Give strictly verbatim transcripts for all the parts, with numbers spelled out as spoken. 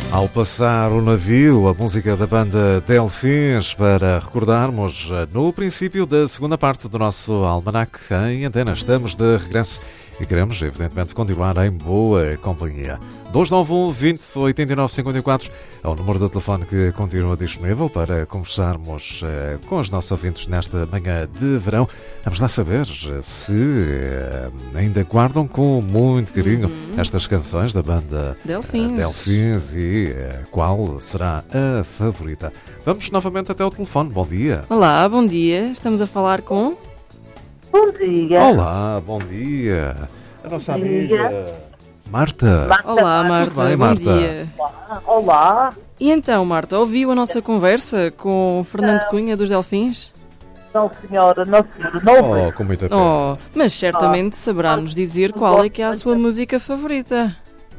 Ao passar o navio, a música da banda Delfins, para recordarmos no princípio da segunda parte do nosso Almanac em Antena. Estamos de regresso e queremos, evidentemente, continuar em boa companhia. dois nove um, vinte, oitenta e nove, cinquenta e quatro é o número de telefone que continua disponível para conversarmos eh, com os nossos ouvintes nesta manhã de verão. Vamos lá saber se eh, ainda guardam com muito carinho uhum. estas canções da banda Delfins, eh, Delfins e eh, qual será a favorita. Vamos novamente até o telefone. Bom dia. Olá, bom dia. Estamos a falar com... Bom dia. Olá, bom dia. A nossa bom amiga... Dia. Marta. Marta. Olá, Marta. Bem, bom Marta? dia. Olá. Olá. E então, Marta, ouviu a nossa conversa com o Fernando Cunha dos Delfins? Não, senhora, não, senhora, não ouvi. Oh, com muita pena. Oh, mas certamente saberá-nos dizer qual é que é a sua música favorita.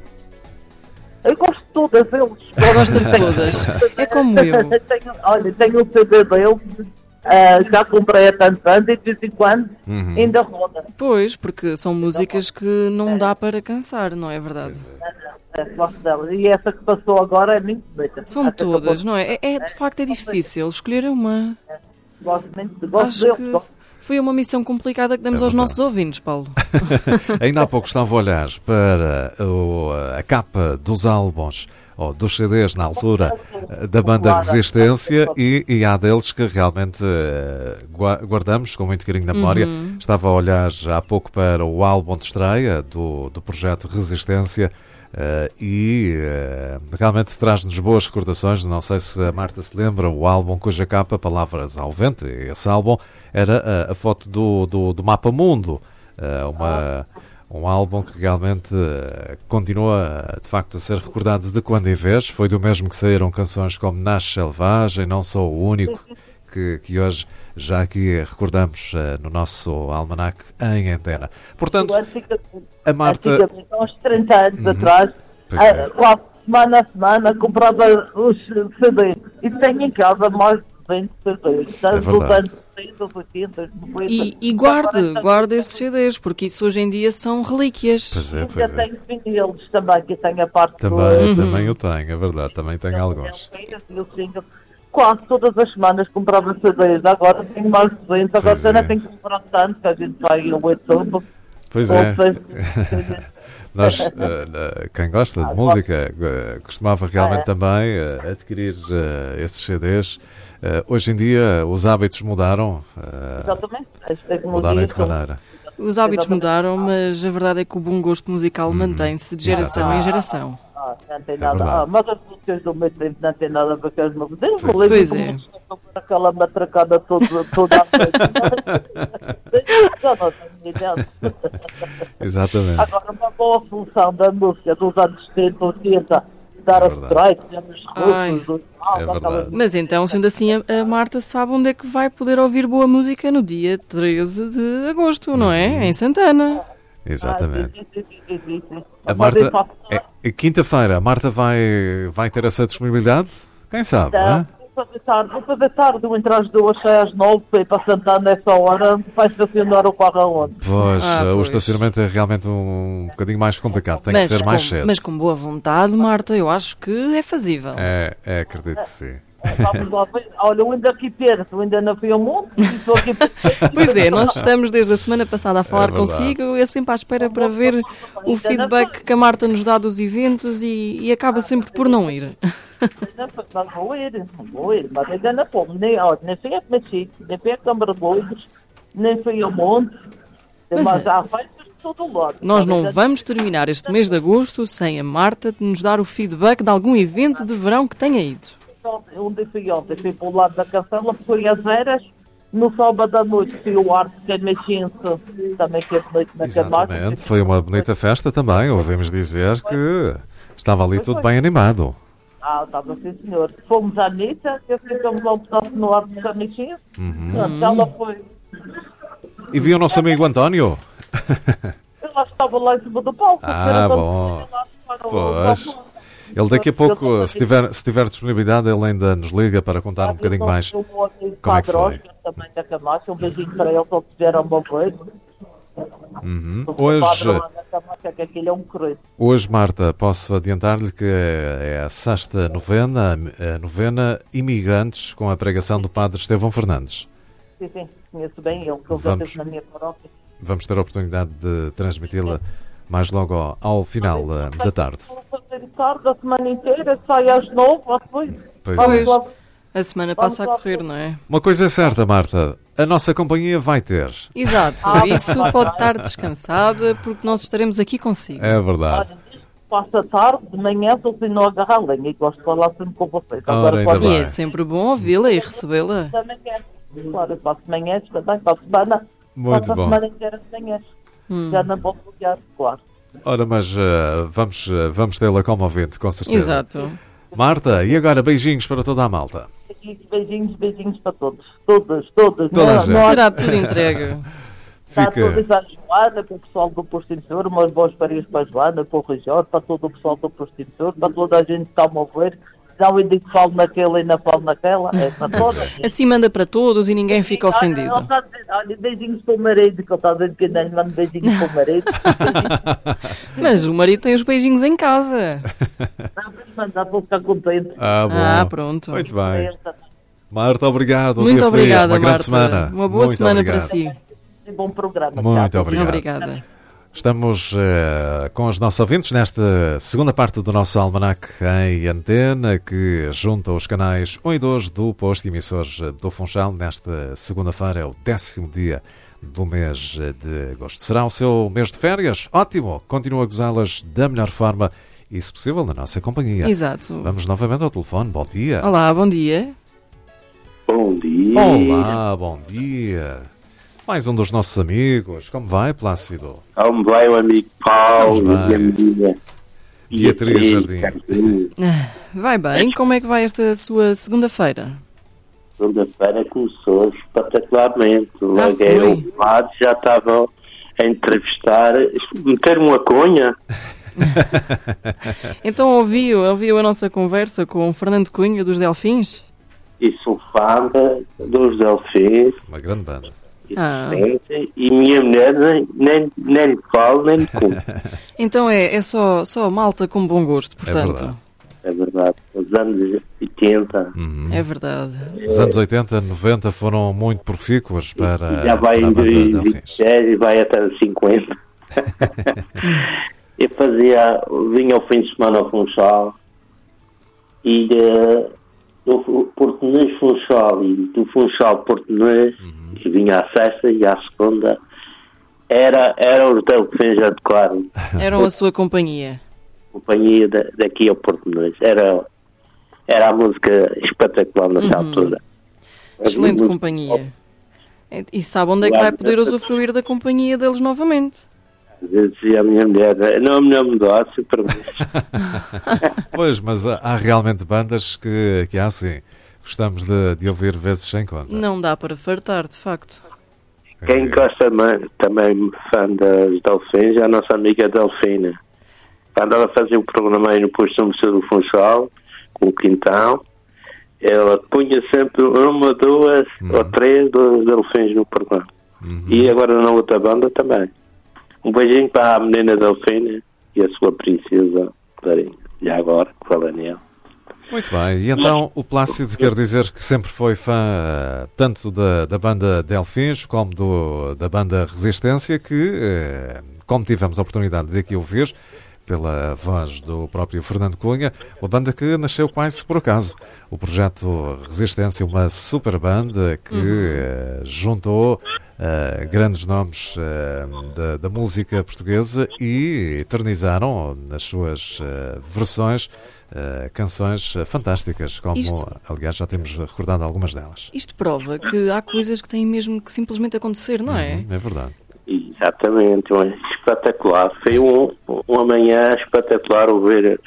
Eu gosto de todas eles. Gosta de todas. É como eu. tenho, olha, tenho o C D deles. Uh, já comprei a tanto tanto e de vez em quando uhum. ainda roda. Pois, porque são músicas que não dá para cansar, não é verdade? É, gosto delas. E essa que passou agora é muito bonita. São Até todas, não é? É, é? De facto é difícil escolher uma. Gosto muito, gosto Acho deles, que gosto. Foi uma missão complicada que demos É aos verdade. nossos ouvintes, Paulo. Ainda há pouco estava a olhar para o, a capa dos álbuns ou dos C Ds na altura da banda Resistência e, e há deles que realmente uh, guardamos com muito carinho na memória. Uhum. Estava a olhar há pouco para o álbum de estreia do, do projeto Resistência uh, e uh, realmente traz-nos boas recordações. Não sei se a Marta se lembra, o álbum cuja capa, Palavras ao Vento, esse álbum era a, a foto do, do, do Mapa Mundo, uh, uma... Um álbum que realmente uh, continua, de facto, a ser recordado de quando em vez. Foi do mesmo que saíram canções como Nasce Selvagem, Não Sou o Único, que, que hoje já aqui recordamos uh, no nosso Almanac em Antena. Portanto, a Marta... Antigamente, há uns trinta anos uhum. atrás, é. uh, quase semana a semana, comprava os C Ds. E tenho em casa mais de vinte C Ds. É verdade. oitenta, noventa. E, e guarde, guarde esses C Ds, porque isso hoje em dia são relíquias. Pois é, Eu pois já é. tenho vinilos também, que tenho a parte Também, do... também eu tenho, é verdade, também tenho alguns. Quase todas as semanas comprava C Ds, agora tenho mais de vinte, agora Pois é. não tenho que comprar tanto, que a gente vai ao YouTube. Pois é. Nós, uh, uh, quem gosta de música, uh, costumava realmente também uh, adquirir uh, esses C Ds. Uh, hoje em dia os hábitos mudaram. Uh, Exatamente. mudaram de maneira. Os hábitos mudaram, mas a verdade é que o bom gosto musical Hum, mantém-se de geração exatamente. em geração. Ah, não tem É nada. verdade. Ah, mas as músicas do meu tempo não tem nada a ver com as músicas. Eu Pois me lembro Pois como é. com aquela matracada toda, toda à frente. Já não tenho idade. Exatamente. Agora, uma boa solução da música dos anos setenta, oitenta, dar É a verdade. strike, os Ai. russos, os É verdade. Mas então, sendo assim, a, a Marta sabe onde é que vai poder ouvir boa música no dia treze de agosto, não é? Em Santana. Exatamente. A A Marta, é, é quinta-feira, a Marta vai, vai ter essa disponibilidade? Quem sabe, não é? Vou fazer tarde, vou fazer tarde, entre as duas, sai às nove, para ir para Santana nessa hora, vai estacionar o carro aonde? Pois, Ah, o pois. estacionamento é realmente um bocadinho mais complicado, tem mas, que ser mais com, cedo. mas com boa vontade, Marta, eu acho que é fazível. É, é, acredito que sim. Vamos lá ver. Olha, eu ainda aqui perto, eu ainda não fui ao mundo, e estou aqui perto. Pois é, nós estamos desde a semana passada a falar É verdade. consigo, eu sempre à espera para ver o feedback que a Marta nos dá dos eventos e, e acaba sempre por não ir. Não vou ir, não vou ir, mas ainda não fomos, nem, olha, nem fui a Mexico, nem fui a Câmara de Boidos, nem fui ao monte, Mas mas é. há feitos de todo o lado. Nós não Ainda- vamos terminar este mês de agosto sem a Marta nos dar o feedback de algum evento de verão que tenha ido. Onde fui ontem, fui para o lado da Castela, fui às Eras, no sábado à noite fui ao Arte que é Mexense, também que é bonito na Camargo. Exatamente, foi uma bonita festa também, ouvimos dizer que estava ali tudo bem animado. Ah, estava sim, senhor. Fomos à Anitta, que ficamos lá um pedaço no Arte que é Mexense. Pronto, ela foi. E viu o nosso amigo António? Eu lá estava lá em cima do palco. Ah, era quando bom. fui lá para o- Pois. para o- Ele daqui a pouco, se tiver, se tiver disponibilidade, ele ainda nos liga para contar um bocadinho mais Eu vou aqui como é que para a foi. Droga, também da Camacha, um beijinho para ele, se ele tiver uma vez. Uhum. O Hoje, padre lá na Camacha, que aquilo é um credo. hoje, Marta, posso adiantar-lhe que é a sexta novena, a novena Imigrantes, com a pregação do Padre Estevão Fernandes. Sim, sim, conheço bem ele, que ele já Vamos. esteve na minha paróquia. Vamos ter a oportunidade de transmiti-la mais logo ao, ao final uh, da tarde. Vou fazer tarde a semana inteira, sai às nove, às oito. Pois Vamos é. lá. A semana passa a correr, não é? Uma coisa é certa, Marta, a nossa companhia vai ter. Exato, Ah, isso vai, pode vai. estar descansada porque nós estaremos aqui consigo. É verdade. Olha, passa tarde, de manhã, estou sem não agarrar a lenha e gosto de falar sempre com vocês. Ora, ainda pode- bem. E é sempre bom ouvi-la e recebê-la. da manhã. Claro, eu faço manhãs também, faço semana. Muito faço bom. a semana inteira de manhãs. Já não posso ligar, claro. Ora, mas uh, vamos, uh, vamos tê-la como ouvinte, com certeza. Exato. Marta, e agora beijinhos para toda a malta. Beijinhos, beijinhos, beijinhos para todos. Todas, todas. Toda a não, gente. não há- Será tudo entregue. Está Fica. todas à Joana, para o pessoal do Posto Interior, umas boas parinhas para a Joana, para o Rijor, para todo o pessoal do Posto Interior, para toda a gente que está a mover. Não eu digo que falo naquela e não falo naquela, é para toda a gente. Assim manda para todos e ninguém fica Olha, ofendido. ele está a dizer, olha, beijinhos para o marido, que ele está a dizer que não lhe mando beijinhos para o marido. Mas o marido tem os beijinhos em casa. Não, mas mandar para ficar contente. Ah, bom. Ah, pronto. Muito bem. Ele também. Marta, obrigado. Um Muito dia feliz, obrigada, uma grande Marta. semana. Uma boa Muito semana obrigado. para si. Um bom programa. Muito Tchau. obrigado. Obrigada. Estamos eh, com os nossos ouvintes nesta segunda parte do nosso almanac em antena, que junta os canais um e dois do posto emissores do Funchal. Nesta segunda-feira é o décimo dia do mês de agosto. Será o seu mês de férias? Ótimo! Continua a gozá-las da melhor forma e, se possível, na nossa companhia. Exato. Vamos novamente ao telefone. Bom dia. Olá, bom dia. Bom dia. Olá, bom dia. Mais um dos nossos amigos. Como vai, Plácido? Como vai o amigo Paulo Estamos e a bem. menina Beatriz Jardim. Jardim. Vai bem? Como é que vai esta sua segunda-feira? Segunda-feira começou espetacularmente. Ah, Logo foi? eu, o padre, já estava a entrevistar, meter-me uma conha. Então ouviu, ouviu a nossa conversa com o Fernando Cunha dos Delfins? E sou fã da- dos Delfins. Uma grande banda. E, Ah. sempre, e minha mulher nem, nem, nem lhe falo, nem lhe conto. Então é, é só, só malta com bom gosto, portanto. verdade. É verdade. Nos anos oitenta. Uhum. É verdade. Os anos oitenta, noventa foram muito profícuos para, já vai para a em banda vinte e Delfins. sete e vai até os cinquenta. Eu fazia, vinha ao fim de semana ao Funchal e uh, do Português Funchal e do Funchal Português, Uhum. e vinha à sexta e à segunda, era, era os Delfins a tocar, Eram a sua companhia. companhia da, daqui ao Português. Era, era a música espetacular nessa altura. Excelente Muito- companhia. E sabe onde é que vai poder usufruir da companhia deles novamente? Às vezes dizia a minha mulher, não é o melhor negócio para mim. Pois, mas há, há realmente bandas que, que há assim. Gostamos de, de ouvir vezes sem conta. Não dá para fartar, de facto. Quem gosta ma- também fã das Delfins é a nossa amiga Delfina. Quando ela fazia o programa aí no posto Museu do Funchal, com o Quintão, ela punha sempre uma, duas ou três dos Delfins no programa. Uhum. E agora na outra banda também. Um beijinho para a menina Delfina e a sua princesa Clarinha. E agora, fala nela. Muito bem, e então o Plácido quer dizer que sempre foi fã eh, tanto da, da banda Delfins como do, da banda Resistência, que, eh, como tivemos a oportunidade de aqui ouvir, pela voz do próprio Fernando Cunha, uma banda que nasceu quase por acaso. O projeto Resistência, uma super banda que eh, juntou eh, grandes nomes eh, da, da música portuguesa e eternizaram nas suas eh, versões eh, canções eh, fantásticas, como Isto- aliás já temos recordado algumas delas. Isto prova que há coisas que têm mesmo que simplesmente acontecer, não é? Uhum, é verdade. Exatamente, é espetacular. Foi um, uma manhã espetacular ouvir,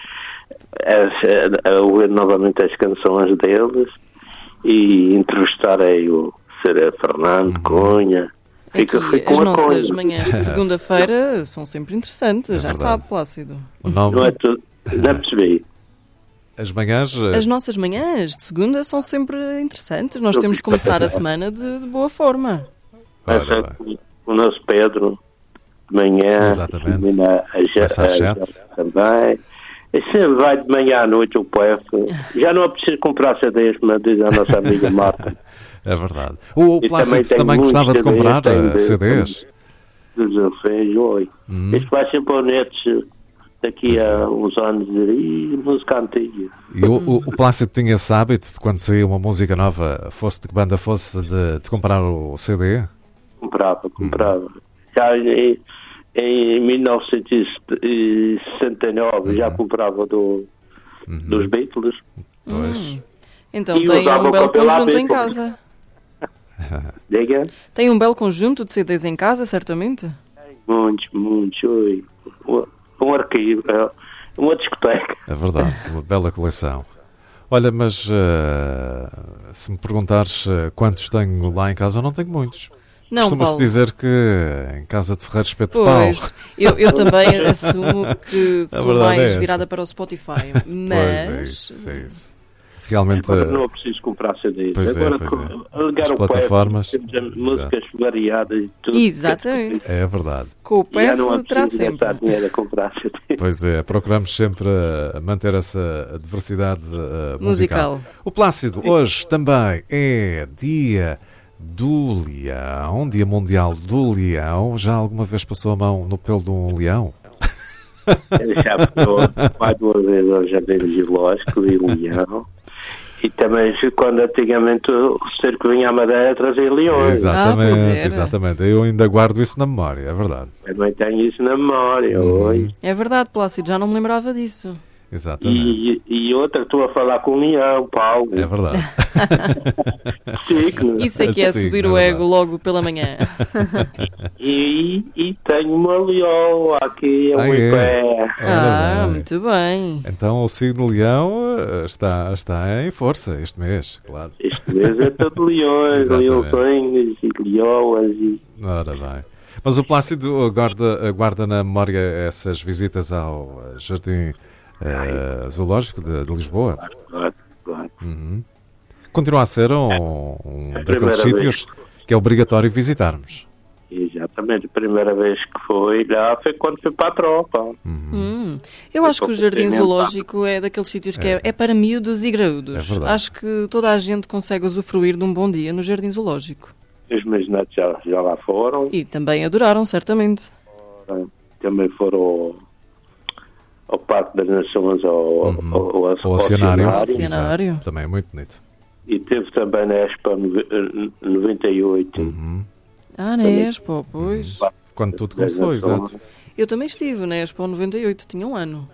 as, a, a ouvir novamente as canções deles e entrevistarei o Sr. Fernando Cunha. Fica, Aqui, fica as uma nossas coisa. manhãs de segunda-feira são sempre interessantes, já verdade. sabe, Plácido. O nome, Não é tudo, não percebi. as manhãs... eh, As nossas manhãs de segunda são sempre interessantes. Nós temos de começar a semana de, de boa forma. ora Essa- bem. o nosso Pedro de manhã. Exatamente. A, a, às sete. Também. E sempre vai de manhã à noite o P F. Já não é preciso comprar C Ds, mas diz a nossa amiga Marta. É verdade. O E Plácido também, também gostava de C Ds, comprar tem C Ds. Dos Delfins, oi. Hum. Isto vai sempre ao net daqui a uns anos e música antiga. E o, o, o Plácido tinha esse hábito de quando saía uma música nova, fosse de que banda fosse, de, de comprar o C D? Comprava, comprava. Já em, em mil novecentos e sessenta e nove uhum. já comprava do, uhum. dos Beatles. Pois. Hum. Então E tem usava um o belo cabelo à conjunto em Beatles. casa. Diga? Tem um belo conjunto de C Ds em casa, certamente? Muitos, muitos. Oi. Um, um arquivo, é uma discoteca. É verdade, uma bela coleção. Olha, mas uh, se me perguntares uh, quantos tenho lá em casa, eu não tenho muitos. Não, Costuma-se Paulo. dizer que em casa de Ferreiro espeto de pau. Pois, eu, eu também assumo que A sou verdade mais é essa. virada para o Spotify, Pois mas... é isso, é isso. Realmente, Agora não é preciso comprar C Ds. Pois é, Agora, pois com- é. ligar As o plataformas. P F, temos músicas variadas e tudo. Exatamente. é verdade. Com o Já não é P F terá preciso sempre. gastar dinheiro a comprar C Ds. Pois é, procuramos sempre uh, manter essa diversidade uh, musical. Musical. O Plácido, hoje também é dia do leão, dia mundial do leão. Já alguma vez passou a mão no pelo de um leão? Eu já fui mais de uma vez ao Jardim Zoológico e Leão. E também quando antigamente o cerco vinha à Madeira trazer leões. Ah, pois Exatamente, era. exatamente. Eu ainda guardo isso na memória, é verdade. Também tenho isso na memória. Uhum. Oi. É verdade, Plácido, já não me lembrava disso. Exatamente. E, e outra, estou a falar com o Leão, Paulo. É verdade. Signo. Isso é que é Sim, subir é o verdade. ego logo pela manhã. E, e tenho uma leoa aqui a Ah, um é? pé. Ah, bem. muito bem. Então o signo leão uh, está, está em força este mês, claro. Este mês é todo leões, Exatamente. leões e leoas e... Ora bem. Mas o Plácido guarda, guarda na memória essas visitas ao uh, Jardim uh, Zoológico de, de Lisboa. Claro, claro. Uhum. Continua a ser um, um É a daqueles primeira sítios que é obrigatório visitarmos. Exatamente, a primeira vez que fui lá foi quando fui para a tropa. Hum, eu acho que o Jardim Zoológico é daqueles sítios que é, é para miúdos e graúdos. É verdade. Acho que toda a gente consegue usufruir de um bom dia no Jardim Zoológico. Os meus netos já, já lá foram, E também adoraram, certamente. também foram ao, ao Parque das Nações, ao, Uhum. ao, ao, ao O oceanário. Oceanário. Oceanário. Exato. Também é muito bonito. E teve também na Expo noventa e oito. Uhum. Ah, na Expo, pois. Quando tudo começou, exato. Eu também estive na Expo noventa e oito, tinha um ano.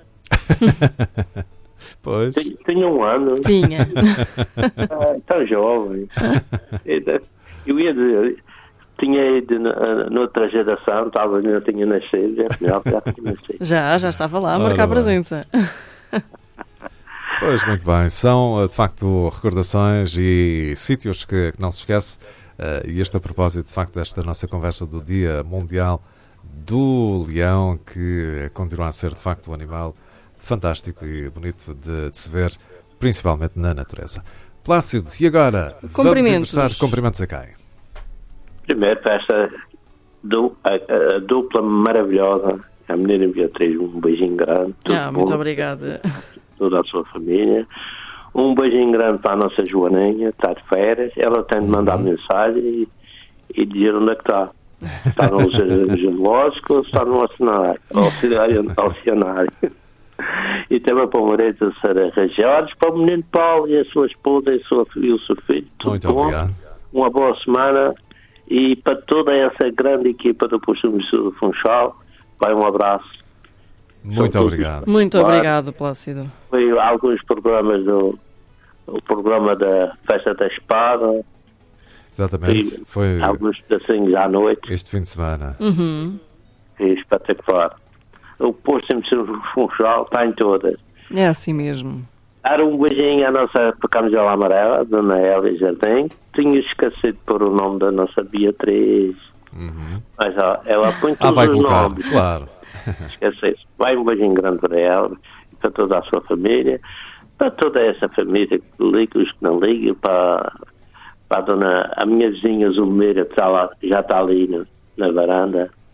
Pois. Tinha- Tinha um ano, Tinha. ah, tão jovem. Eu ia dizer, tinha ido na- noutra geração, talvez não tinha nascido, já, já, já tinha nascido. Já, já estava lá a Ora marcar bem. presença. Pois, muito bem. São, de facto, recordações e sítios que, que não se esquece. Uh, e este a propósito, de facto, desta nossa conversa do Dia Mundial do Leão, que continua a ser, de facto, um animal fantástico e bonito de, de se ver, principalmente na natureza. Plácido, e agora? Vamos Cumprimentos. ingressar cumprimentos a quem? Primeiro para esta du, a, a dupla maravilhosa, a menina Beatriz, um beijinho grande. tudo Ah, muito bom, obrigada. toda a sua família. Um beijinho grande para a nossa Joaninha, está de férias. Ela tem de mandar mensagem e, e dizer onde é que está. Está no zoológico ou está no oceanário? Oceanário. oceanário. E também para o marido da Sara Jorge, para o menino Paulo e a sua esposa e, a sua, e o seu filho. Tudo Muito bom. obrigado. Uma boa semana e para toda essa grande equipa do Posto do Funchal, vai um abraço. Muito São obrigado. Muito Claro. obrigado, Plácido. Foi alguns programas do o programa da Festa da Espada, Exatamente. Foi alguns pedacinhos à noite, este fim de semana. Uhum. é espetacular. O Posto do Funchal está em todas. É assim mesmo. Dar um beijinho à nossa camisola amarela, Dona Hélia Jardim. Tinha esquecido de pôr o nome da nossa Beatriz. Uhum. Mas ó, ela põe Ah, todos vai os colocar, nomes. claro. Esquece-se. Vai um beijinho grande para ela, para toda a sua família, para toda essa família que liga, os que não ligam, para, para a dona, a minha vizinha Zulmeira, que está lá, já está ali na, na varanda,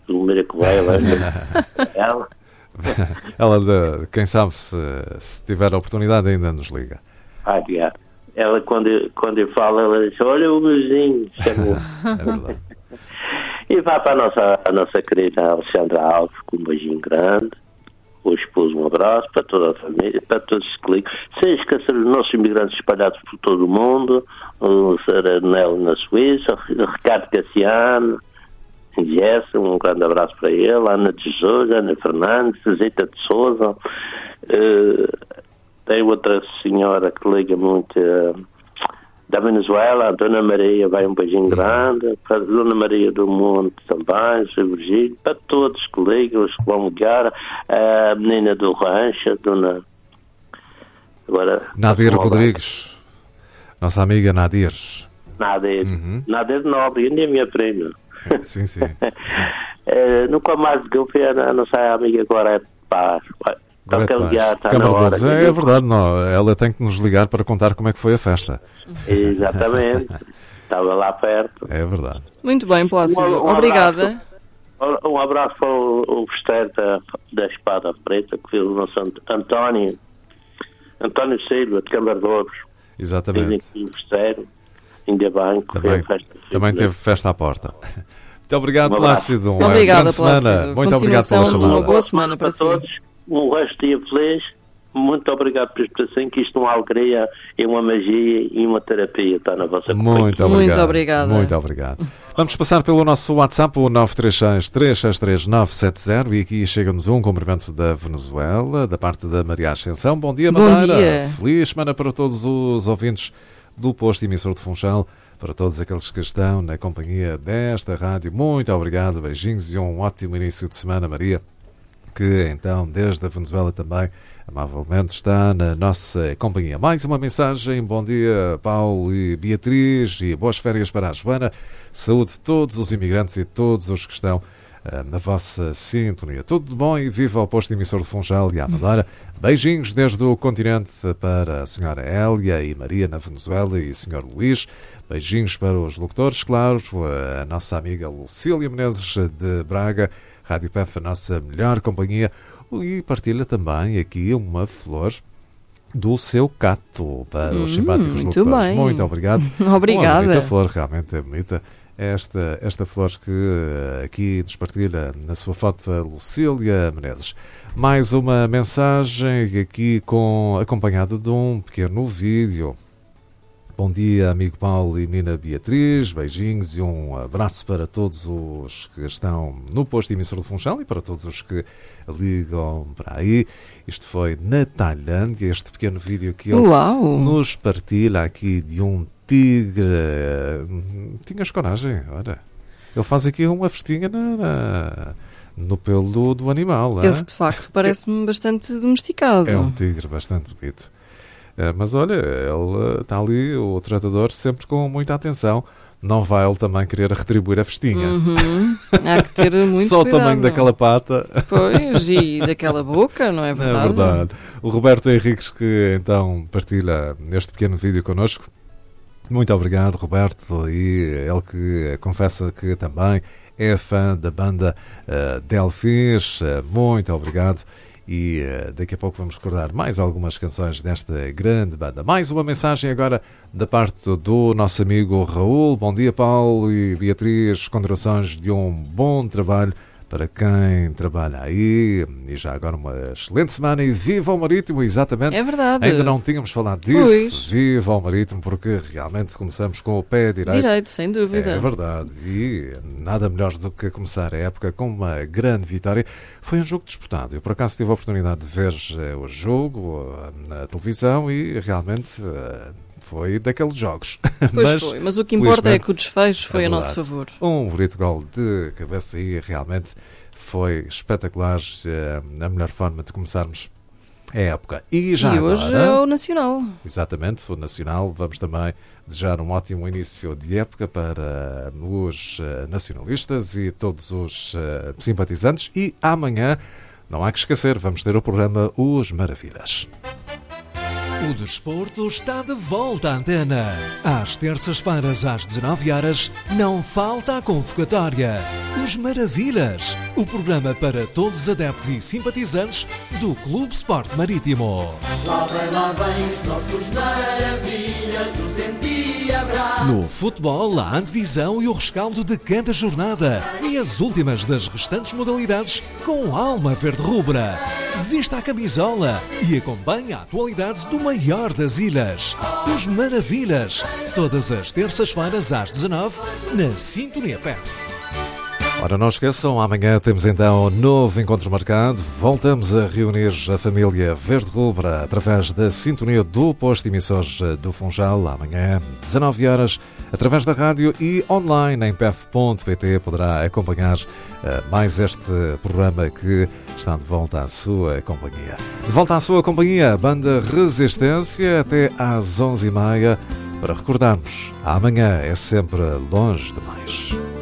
o Miracle vai, ela. Ela, de, quem sabe, se, se tiver a oportunidade, ainda nos liga. Ah, yeah. Ela, quando eu, quando eu falo, ela diz, olha o vizinho, chamou. É verdade. E vai para a nossa, a nossa querida Alexandra Alves, com um beijinho grande, o esposo um abraço, para toda a família, para todos os cliques, sem esquecer os nossos imigrantes espalhados por todo o mundo, o Saranel na Suíça, o Ricardo Cassiano, Jessa, um grande abraço para ele, Ana de Sousa, Ana Fernandes, Zita de Souza, uh, tem outra senhora que liga muito uh, da Venezuela, a Dona Maria, vai um beijinho grande, para a Dona Maria do Monte também, o Sr. Virgílio, para todos que ligam, os que vão ligar, a menina do Rancho, a Dona... Agora, Nadir Rodrigues, nossa amiga Nadir. Nadir, Uhum. Nadir Nobre, ainda é minha prima. Sim, sim. É, nunca mais que a nossa amiga agora é paz. Então, Agora é aquele dia paz. está Câmara na de hora. Lobos. É, é verdade, não. Ela tem que nos ligar para contar como é que foi a festa. Exatamente. Estava lá perto. É verdade. Muito bem, Plácido. Um- um Obrigada. abraço. Um abraço para o, o festeiro da, da Espada Preta, que foi o nosso Ant- António. António Silva, de Câmara de Lobos. Vem Exatamente. aqui o festeiro. Ainda bem que foi Também, a festa. também teve festa à porta. Muito obrigado, Um abraço. Plácido. Uma Obrigada, grande semana. Plácido. Muito obrigado pela Continuação de uma chamada. boa semana para si. todos. Um resto de dia feliz. Muito obrigado por expressão, que isto é uma alegria, é uma magia e uma terapia, está na vossa Muito companhia. obrigado. Muito obrigada. Muito obrigado. Vamos passar pelo nosso WhatsApp, o nove três seis, três seis três, nove sete zero, e aqui chega-nos um cumprimento da Venezuela, da parte da Maria Ascensão. Bom dia, Bom Madeira. dia. Feliz semana para todos os ouvintes do posto emissor de Funchal, para todos aqueles que estão na companhia desta rádio. Muito obrigado, beijinhos e um ótimo início de semana, Maria, que então desde a Venezuela também amavelmente está na nossa companhia. Mais uma mensagem. Bom dia, Paulo e Beatriz, e boas férias para a Joana. Saúde de todos os imigrantes e todos os que estão uh, na vossa sintonia. Tudo de bom e viva ao posto emissor de Funchal e à Madeira. Beijinhos desde o continente para a senhora Hélia e Maria na Venezuela e o senhor Luís. Beijinhos para os locutores, claro, a nossa amiga Lucília Menezes de Braga, Rádio P F, a nossa melhor companhia. E partilha também aqui uma flor do seu cato para os Hum, simpáticos muito locutores. bem. Muito obrigado. Obrigada. Uma bonita flor, realmente é bonita. Esta, esta flor que eh, aqui nos partilha na sua foto a Lucília Menezes. Mais uma mensagem aqui com, acompanhada de um pequeno vídeo. Bom dia, amigo Paulo e menina Beatriz, beijinhos e um abraço para todos os que estão no posto emissor de Funchal e para todos os que ligam para aí. Isto foi na Tailândia, este pequeno vídeo que ele Uau! nos partilha aqui de um tigre. Tinhas coragem, olha. Ele faz aqui uma festinha na, na, no pelo do, do animal. Esse hein? de facto parece-me bastante domesticado. É um tigre bastante bonito. É, mas olha, ele está ali, o tratador, sempre com muita atenção. Não vai ele também querer retribuir a festinha. Uhum. Há que ter muito Só o cuidado. tamanho daquela pata. Pois, e daquela boca, não é Não verdade? é verdade. O Roberto Henriques, que então partilha este pequeno vídeo connosco. Muito obrigado, Roberto. E ele que confessa que também é fã da banda uh, Delfins. Uh, muito obrigado. E uh, daqui a pouco vamos recordar mais algumas canções desta grande banda. Mais uma mensagem agora da parte do nosso amigo Raul. Bom dia, Paulo e Beatriz. Continuações de um bom trabalho para quem trabalha aí. E já agora uma excelente semana e viva o Marítimo, exatamente. É verdade. Ainda não tínhamos falado disso. Pois. Viva o Marítimo, porque realmente começamos com o pé direito. Direito, sem dúvida. É verdade, e nada melhor do que começar a época com uma grande vitória. Foi um jogo disputado. Eu, por acaso, tive a oportunidade de ver uh, o jogo uh, na televisão e realmente uh, foi daqueles jogos. Pois mas, foi, mas o que importa é felizmente, que o desfecho foi é a nosso verdade. favor. Um bonito gol de cabeça e realmente foi espetacular, uh, a melhor forma de começarmos a época. E já e agora, hoje é o Nacional. exatamente, o Nacional, vamos também desejar um ótimo início de época para os uh, nacionalistas e todos os uh, simpatizantes. E amanhã, não há que esquecer, vamos ter o programa Os Maravilhas. O desporto está de volta à antena. Às terças-feiras, às dezanove horas, não falta a convocatória. Os Maravilhas, o programa para todos os adeptos e simpatizantes do Clube Sport Marítimo. Lá vem, lá vem os nossos Maravilhas, os endiabrados. No futebol, a antevisão e o rescaldo de cada jornada e as últimas das restantes modalidades com alma verde-rubra. Vista a camisola e acompanhe a atualidade do maior das ilhas. Os Maravilhas, todas as terças-feiras às dezanove, na Sintonia P F. Ora, não esqueçam, amanhã temos então novo encontro marcado. Voltamos a reunir a família verde-rubra através da sintonia do posto emissores do Funchal. Amanhã, dezanove horas, através da rádio e online em p f ponto p t poderá acompanhar uh, mais este programa que está de volta à sua companhia. De volta à sua companhia, a banda Resistência, até às onze e meia, para recordarmos, amanhã é sempre longe demais.